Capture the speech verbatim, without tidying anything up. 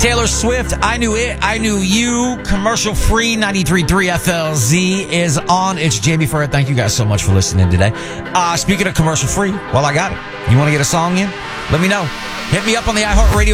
Taylor Swift, I Knew It, I Knew You, commercial free, ninety-three point three F L Z is on. It's Jamie Ferrer. Thank you guys so much for listening today. Uh, speaking of commercial free, well, I got it. You want to get a song in? Let me know. Hit me up on the iHeartRadio